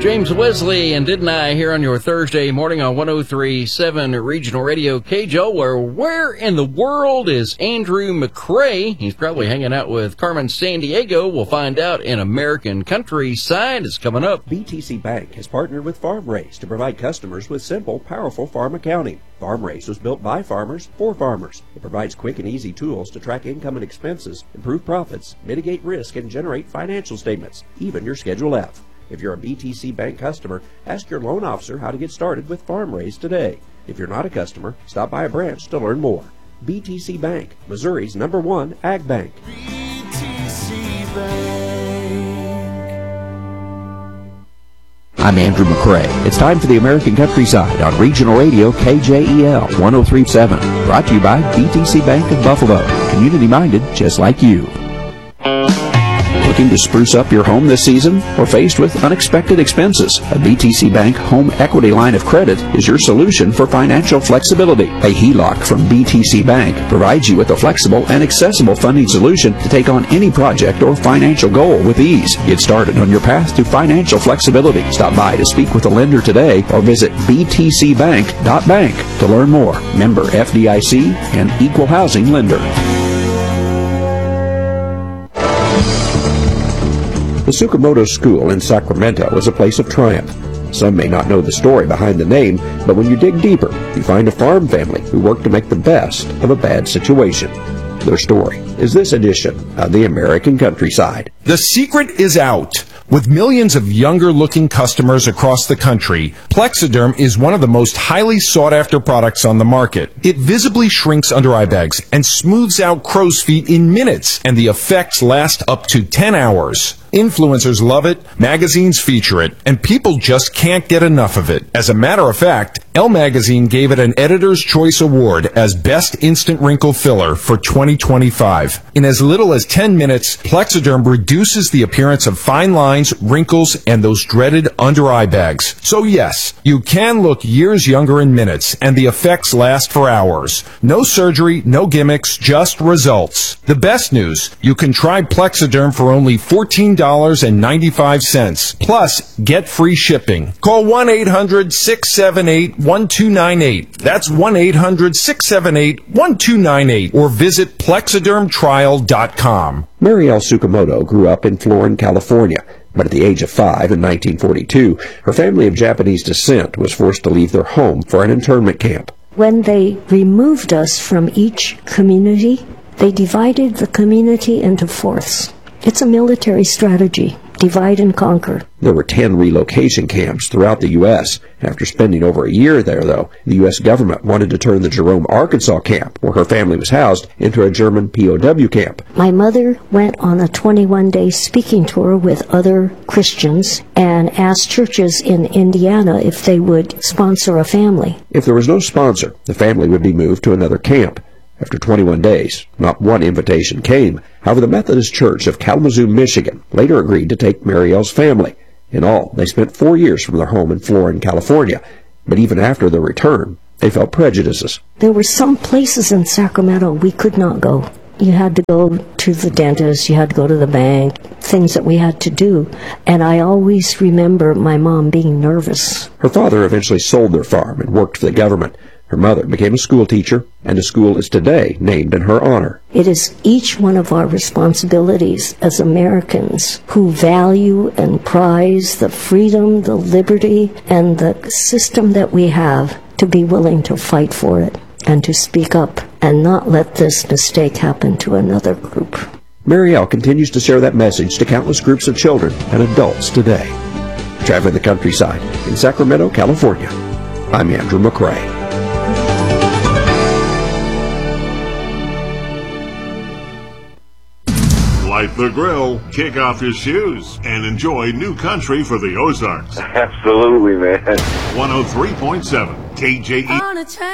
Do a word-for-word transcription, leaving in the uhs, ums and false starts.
James Wesley and Didn't I here on your Thursday morning on one oh three point seven Regional Radio K J O, where where in the world is Andrew McCrae? He's probably hanging out with Carmen Sandiego. We'll find out in American Countryside. It's coming up. B T C Bank has partnered with FarmRaise to provide customers with simple, powerful farm accounting. FarmRaise was built by farmers for farmers. It provides quick and easy tools to track income and expenses, improve profits, mitigate risk, and generate financial statements, even your Schedule F. If you're a B T C Bank customer, ask your loan officer how to get started with FarmRaise today. If you're not a customer, stop by a branch to learn more. B T C Bank, Missouri's number one ag bank. B T C Bank. I'm Andrew McCrae. It's time for the American Countryside on Regional Radio K J E L one oh three point seven. Brought to you by B T C Bank of Buffalo. Community-minded just like you. Looking to spruce up your home this season or faced with unexpected expenses? A B T C Bank home equity line of credit is your solution for financial flexibility. A H E L O C from B T C Bank provides you with a flexible and accessible funding solution to take on any project or financial goal with ease. Get started on your path to financial flexibility. Stop by to speak with a lender today or visit b t c bank dot bank to learn more. Member F D I C and Equal Housing Lender. The Tsukamoto School in Sacramento is a place of triumph. Some may not know the story behind the name, but when you dig deeper, you find a farm family who worked to make the best of a bad situation. Their story is this edition of the American Countryside. The secret is out. With millions of younger-looking customers across the country, Plexiderm is one of the most highly sought-after products on the market. It visibly shrinks under-eye bags and smooths out crow's feet in minutes, and the effects last up to ten hours. Influencers love it, magazines feature it, and people just can't get enough of it. As a matter of fact, Elle Magazine gave it an Editor's Choice Award as Best Instant Wrinkle Filler for twenty twenty-five. In as little as ten minutes, Plexiderm reduces the appearance of fine lines, wrinkles, and those dreaded under-eye bags. So yes, you can look years younger in minutes, and the effects last for hours. No surgery, no gimmicks, just results. The best news, you can try Plexiderm for only fourteen dollars and ninety-five cents. Plus, get free shipping. Call one eight hundred six seven eight one two nine eight. That's one eight hundred six seven eight one two nine eight. Or visit plexiderm trial dot com. Marielle Tsukamoto grew up in Florin, California. But at the age of five in nineteen forty-two, her family of Japanese descent was forced to leave their home for an internment camp. When they removed us from each community, they divided the community into fourths. It's a military strategy. Divide and conquer. There were ten relocation camps throughout the U S After spending over a year there, though, the U S government wanted to turn the Jerome, Arkansas camp, where her family was housed, into a German P O W camp. My mother went on a twenty-one day speaking tour with other Christians and asked churches in Indiana if they would sponsor a family. If there was no sponsor, the family would be moved to another camp. After twenty-one days, not one invitation came. However, the Methodist Church of Kalamazoo, Michigan, later agreed to take Marielle's family. In all, they spent four years from their home in Florin, California. But even after their return, they felt prejudices. There were some places in Sacramento we could not go. You had to go to the dentist, you had to go to the bank, things that we had to do. And I always remember my mom being nervous. Her father eventually sold their farm and worked for the government. Her mother became a school teacher, and the school is today named in her honor. It is each one of our responsibilities as Americans who value and prize the freedom, the liberty, and the system that we have to be willing to fight for it and to speak up and not let this mistake happen to another group. Marielle continues to share that message to countless groups of children and adults today. Traveling the countryside in Sacramento, California, I'm Andrew McCrae. Light the grill, kick off your shoes, and enjoy new country for the Ozarks. Absolutely, man. one oh three point seven K J E.